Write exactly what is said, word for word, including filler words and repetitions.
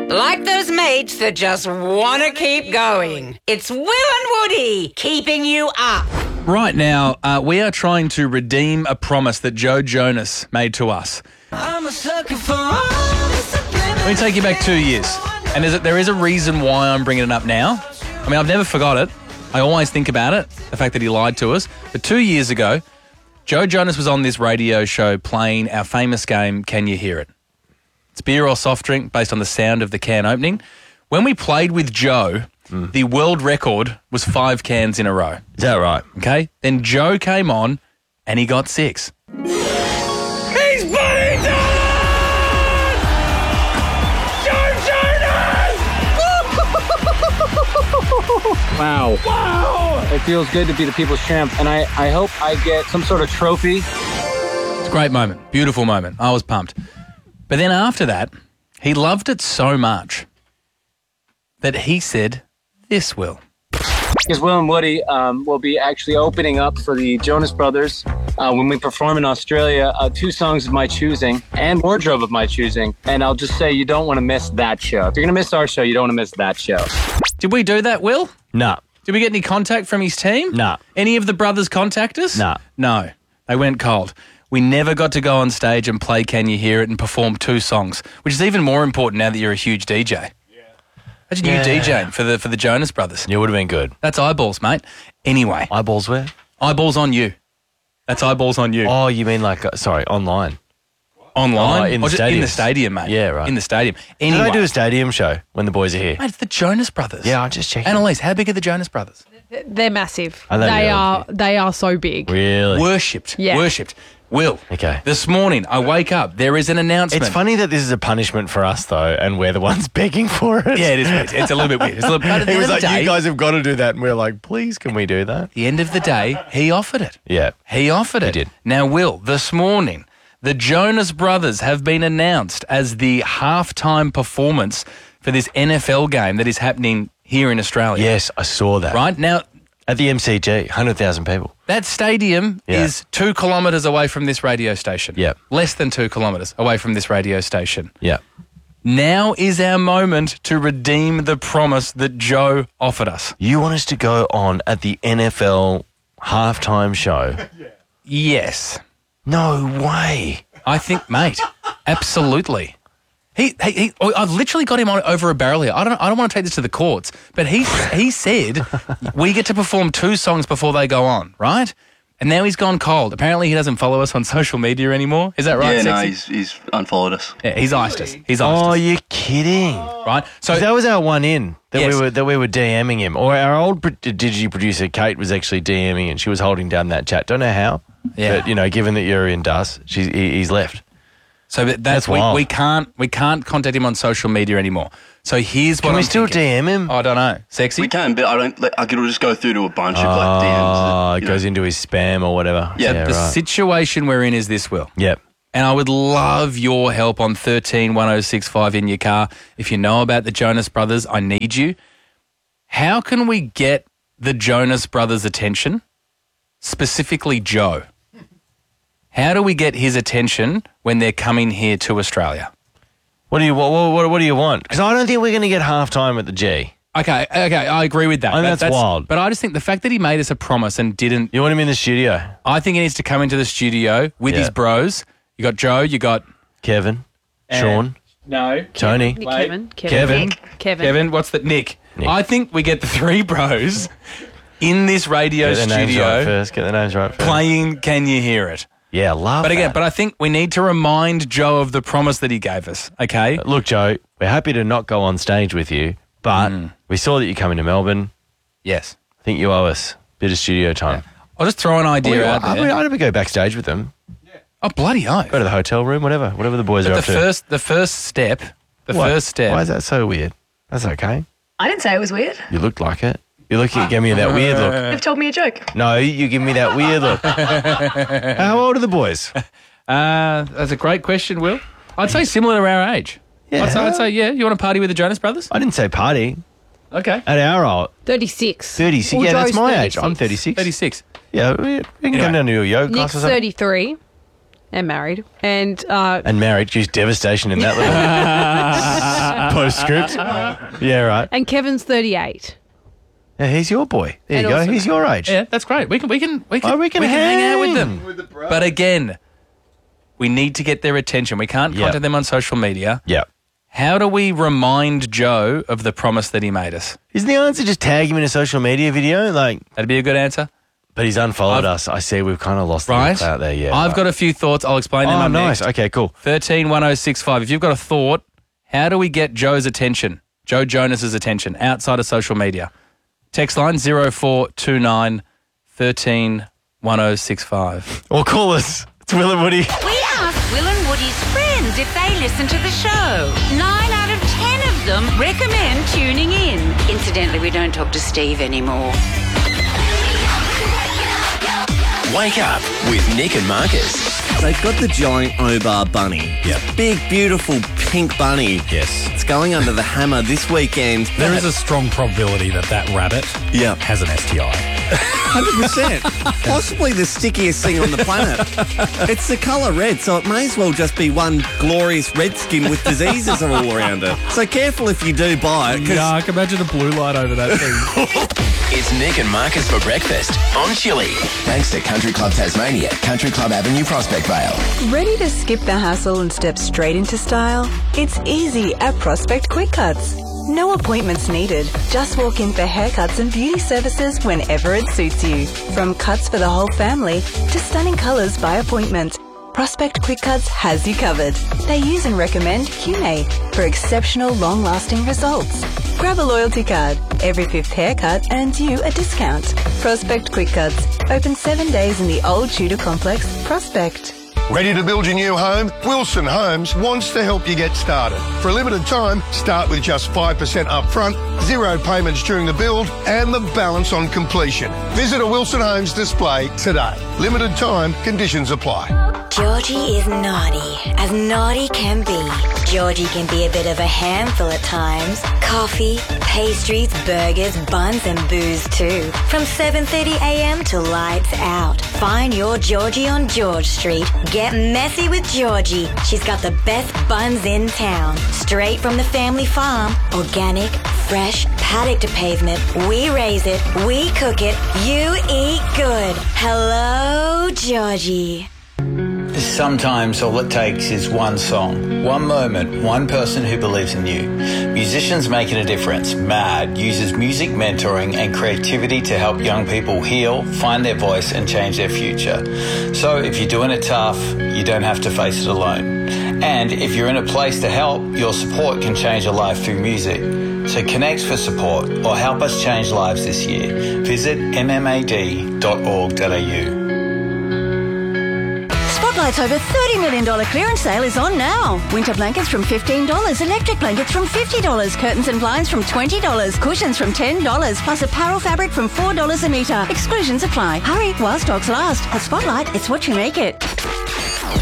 Like those mates that just want to keep going. It's Will and Woody keeping you up. Right now, uh, we are trying to redeem a promise that Joe Jonas made to us. I'm a sucker for all Let me take you back two years. And there's a, there is a reason why I'm bringing it up now. I mean, I've never forgot it. I always think about it, the fact that he lied to us. But two years ago, Joe Jonas was on this radio show playing our famous game, Can You Hear It? It's beer or soft drink based on the sound of the can opening. When we played with Joe, mm. the world record was five cans in a row. Is that right? Okay. Then Joe came on and he got six. He's buddy done! Joe Jonas! Wow. Wow! It feels good to be the people's champ, and I, I hope I get some sort of trophy. It's a great moment. Beautiful moment. I was pumped. But then after that, he loved it so much that he said this, Will. Because Will and Woody um, will be actually opening up for the Jonas Brothers uh, when we perform in Australia, uh, two songs of my choosing and wardrobe of my choosing. And I'll just say you don't want to miss that show. If you're going to miss our show, you don't want to miss that show. Did we do that, Will? No. Did we get any contact from his team? No. Any of the brothers contact us? No. No. They went cold. We never got to go on stage and play Can You Hear It and perform two songs, which is even more important now that you're a huge D J. Yeah. Imagine Yeah. you DJing for the for the Jonas Brothers. It would have been good. That's eyeballs, mate. Anyway. Eyeballs where? Eyeballs on you. That's eyeballs on you. Oh, you mean like, uh, sorry, online. Online? Oh, in the Or just in the stadiums. stadium, mate. Yeah, right. In the stadium. Did Anyway. I do a stadium show when the boys are here? Mate, it's the Jonas Brothers. Yeah, I'm just checking. Annalise, how big are the Jonas Brothers? They're massive. Are they they really? are. They are so big. Really? Worshipped. Yeah. Worshipped. Will. Okay. This morning, I wake up. There is an announcement. It's funny that this is a punishment for us, though, and we're the ones begging for it. Yeah, it is weird. It's a little bit weird. It's a little, but at the He end was of like, the day, you guys have got to do that. And we're like, please, can we do that? At the end of the day, he offered it. Yeah. He offered it. did. Now, Will, this morning, the Jonas Brothers have been announced as the halftime performance for this N F L game that is happening here in Australia. Yes, I saw that. Right? Now, At the M C G, one hundred thousand people. that stadium Yeah. is two kilometres away from this radio station. Yeah. Less than two kilometres away from this radio station. Yeah. Now is our moment to redeem the promise that Joe offered us. You want us to go on at the N F L halftime show? Yes. No way. I think, mate, absolutely. He, he, he, I've literally got him on over a barrel here. I don't, I don't want to take this to the courts, but he, he said we get to perform two songs before they go on, right? And now he's gone cold. Apparently, he doesn't follow us on social media anymore. Is that right? Yeah, no, Sexy? he's, he's unfollowed us. Yeah, he's iced us. He's iced Oh, us. you're kidding. Right? So That was our one in that Yes. we were that we were DMing him. Or our old pro- digi producer Kate was actually DMing and she was holding down that chat. Don't know how. Yeah. But you know, given that you're in dust, she's he, he's left. So that- That's that's, we, wild. we can't we can't contact him on social media anymore. So here's what Can we I'm still thinking. D M him? I don't know. Sexy? We can, but I don't. Like, I could just go through to a bunch of Oh, like D Ms. it you goes know. into his spam or whatever. Yeah, yeah the right. situation we're in is this, Will. Yep. And I would love your help on thirteen one oh six five in your car. If you know about the Jonas Brothers, I need you. How can we get the Jonas Brothers' attention, specifically Joe? How do we get his attention when they're coming here to Australia? What do you what what, what do you want? Because I don't think we're going to get halftime at the G. Okay, okay, I agree with that. I think That- that's wild. But I just think the fact that he made us a promise and didn't, You want him in the studio? I think he needs to come into the studio with Yeah. his bros. You got Joe, you got Kevin, Sean, no Tony. Nick, Wait. Kevin, Kevin, Kevin. Nick, Kevin. Kevin. What's the Nick? Nick. I think we get the three bros in this radio Get the names right studio first. Get the names right first. playing Can You Hear It? Yeah, I love But again, that. but I think we need to remind Joe of the promise that he gave us, okay? Look, Joe, we're happy to not go on stage with you, but Mm. we saw that you're coming to Melbourne. Yes. I think you owe us a bit of studio time. I'll just throw an idea Well, out I, there. I'd ever go backstage with them. Oh, bloody oath. Go to the hotel room, whatever, whatever the boys But are the up to. first, the first step, the What? first step. Why is that so weird? That's okay. I didn't say it was weird. You looked like it. You look. You gave me that weird look. You've told me a joke. No, you give me that weird look. How old are the boys? Uh, that's a great question, Will. I'd say similar to our age. Yeah. I'd say, I'd say, yeah. You want to party with the Jonas Brothers? I didn't say party. Okay. At our old thirty-six. thirty-six. Well, Yeah, that's Joe's my age. thirty-six. I'm thirty-six. thirty-six. Yeah, we, we can Anyway. come down to your yoga class Nick's or something. thirty-three and married. And uh, And married. Geez, devastation in that little follow script. Yeah, right. And Kevin's thirty-eight. Yeah, he's your boy. There And you go. also- He's your age. Yeah, that's great. We can we can we can, Oh, we can hang out with hang. them. But again, we need to get their attention. We can't Yep. contact them on social media. Yeah. How do we remind Joe of the promise that he made us? Isn't the answer just tag him in a social media video? Like, That'd be a good answer. but he's unfollowed I've- us. I see we've kind of lost Right? the clout there. Yeah. I've got a few thoughts. I'll explain them Oh, up nice. next. Okay, cool. thirteen one oh six five. If you've got a thought, how do we get Joe's attention, Joe Jonas's attention, outside of social media? Text line zero four two nine thirteen one oh six five. Or call us. It's Will and Woody. We asked Will and Woody's friends if they listen to the show. Nine out of ten of them recommend tuning in. Incidentally, we don't talk to Steve anymore. Wake up with Nick and Marcus. They've got the giant Obar bunny. Yep. Big, beautiful pink bunny. Yes. It's going under the hammer this weekend. There is a strong probability that that rabbit Yeah. has an S T I. one hundred percent. Possibly the stickiest thing on the planet. It's the colour red, so it may as well just be one glorious red skin with diseases all around it. So careful if you do buy it. 'cause I can imagine a blue light over that thing. It's Nick and Marcus for breakfast on Chili. Thanks to Country Club Tasmania, Country Club Avenue, Prospect Vale. Ready to skip the hassle and step straight into style? It's easy at Prospect Quick Cuts. No appointments needed. Just walk in for haircuts and beauty services whenever it suits you. From cuts for the whole family to stunning colours by appointment, Prospect Quick Cuts has you covered. They use and recommend Cumay for exceptional long-lasting results. Grab a loyalty card. Every fifth haircut earns you a discount. Prospect Quick Cuts. Open seven days in the old Tudor complex, Prospect. Ready to build your new home? Wilson Homes wants to help you get started. For a limited time, start with just five percent up front, zero payments during the build, and the balance on completion. Visit a Wilson Homes display today. Limited time, conditions apply. Georgie is naughty, as naughty can be. Georgie can be a bit of a handful at times. Coffee, pastries, burgers, buns and booze too. From seven thirty a m to lights out. Find your Georgie on George Street. Get messy with Georgie. She's got the best buns in town. Straight from the family farm. Organic, fresh, paddock to pavement. We raise it, we cook it, you eat good. Hello, Georgie. Sometimes all it takes is one song, one moment, one person who believes in you. Musicians Making a Difference, MAD, uses music mentoring and creativity to help young people heal, find their voice and change their future. So if you're doing it tough, you don't have to face it alone. And if you're in a place to help, your support can change a life through music. So connect for support or help us change lives this year. Visit m m a d dot org dot a u. Spotlight's over thirty million dollars clearance sale is on now. Winter blankets from fifteen dollars, electric blankets from fifty dollars, curtains and blinds from twenty dollars, cushions from ten dollars, plus apparel fabric from four dollars a metre. Exclusions apply. Hurry while stocks last. At Spotlight, it's what you make it.